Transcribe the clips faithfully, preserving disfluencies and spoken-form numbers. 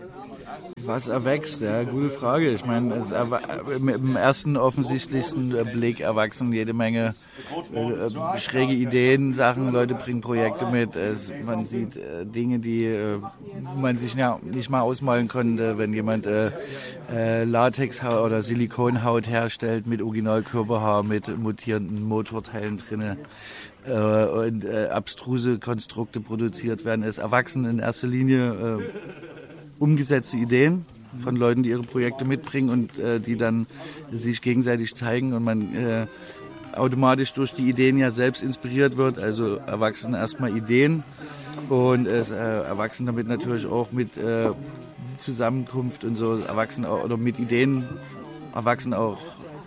Was erwächst? Ja, gute Frage. Ich meine, es erwa- im ersten offensichtlichsten Blick erwachsen jede Menge äh, schräge Ideen, Sachen, Leute bringen Projekte mit. Es, man sieht äh, Dinge, die äh, man sich ja nicht mal ausmalen konnte, wenn jemand äh, äh, Latex- oder Silikonhaut herstellt mit Originalkörperhaar, mit mutierenden Motorteilen drinne. Und äh, abstruse Konstrukte produziert werden. Es erwachsen in erster Linie äh, umgesetzte Ideen von Leuten, die ihre Projekte mitbringen und äh, die dann sich gegenseitig zeigen und man äh, automatisch durch die Ideen ja selbst inspiriert wird. Also erwachsen erstmal Ideen und es äh, erwachsen damit natürlich auch mit äh, Zusammenkunft und so erwachsen auch, oder mit Ideen erwachsen auch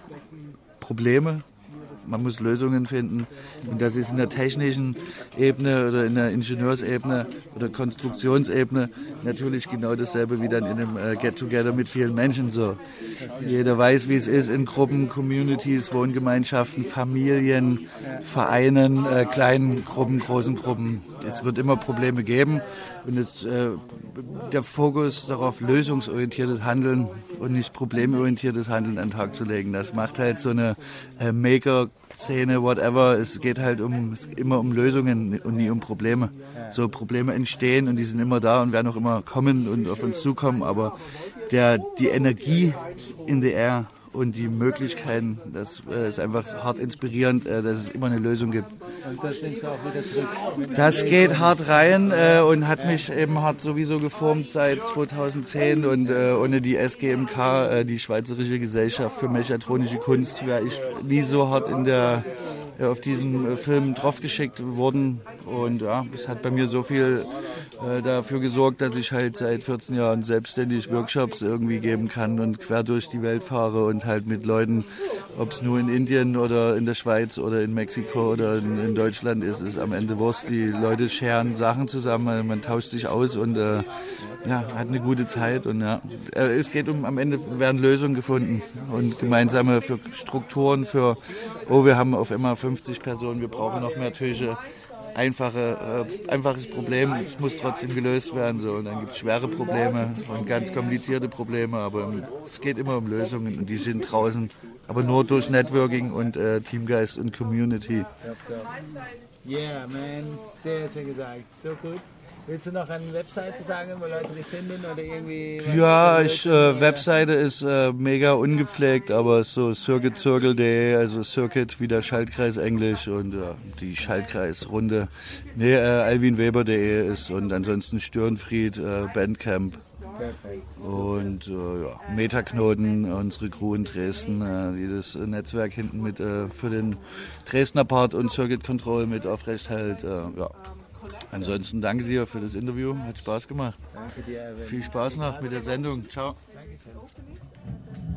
Probleme. Man muss Lösungen finden und das ist in der technischen Ebene oder in der Ingenieursebene oder Konstruktionsebene natürlich genau dasselbe wie dann in einem äh, Get-Together mit vielen Menschen so. Jeder weiß, wie es ist in Gruppen, Communities, Wohngemeinschaften, Familien, Vereinen, äh, kleinen Gruppen, großen Gruppen. Es wird immer Probleme geben und es, äh, der Fokus darauf, lösungsorientiertes Handeln und nicht problemorientiertes Handeln an den Tag zu legen. Das macht halt so eine äh, Maker- Szene, whatever, es geht halt um, es geht immer um Lösungen und nie um Probleme. So Probleme entstehen und die sind immer da und werden auch immer kommen und auf uns zukommen, aber der, die Energie in the air und die Möglichkeiten, das äh, ist einfach hart inspirierend, äh, dass es immer eine Lösung gibt. Und das nimmst du auch wieder zurück? Das geht hart rein äh, und hat mich eben hart sowieso geformt seit zweitausendzehn und äh, ohne die S G M K, äh, die Schweizerische Gesellschaft für mechatronische Kunst, wäre ich nie so hart in der, äh, auf diesen äh, Film draufgeschickt worden und ja, es hat bei mir so viel äh, dafür gesorgt, dass ich halt seit vierzehn Jahren selbstständig Workshops irgendwie geben kann und quer durch die Welt fahre und halt mit Leuten, ob es nur in Indien oder in der Schweiz oder in Mexiko oder in, in Deutschland ist, ist am Ende Wurst. Die Leute scheren Sachen zusammen, man tauscht sich aus und äh, ja, hat eine gute Zeit und ja, äh, es geht um, am Ende werden Lösungen gefunden und gemeinsame für Strukturen für, oh, wir haben auf immer fünfzig Personen, wir brauchen noch mehr Tische. Einfache, äh, einfaches Problem, es muss trotzdem gelöst werden. So. Und dann gibt es schwere Probleme und ganz komplizierte Probleme, aber es geht immer um Lösungen und die sind draußen, aber nur durch Networking und äh, Teamgeist und Community. Yeah, man, sehr schön gesagt, so gut. Willst du noch eine Webseite sagen, wo Leute dich finden oder irgendwie? Ja, ich, äh, Webseite ist äh, mega ungepflegt, aber so circuit circle punkt de, also Circuit wie der Schaltkreis Englisch und äh, die Schaltkreisrunde. Nee, äh, alwin weber punkt de ist und ansonsten Störenfried, äh, Bandcamp. Perfekt. Und äh, ja, Metaknoten, unsere Crew in Dresden, äh, die das Netzwerk hinten mit äh, für den Dresdner Part und Circuit Control mit aufrecht hält. Äh, ja. Ansonsten danke dir für das Interview, hat Spaß gemacht. Danke dir. Viel Spaß noch mit der Sendung. Ciao. Danke sehr.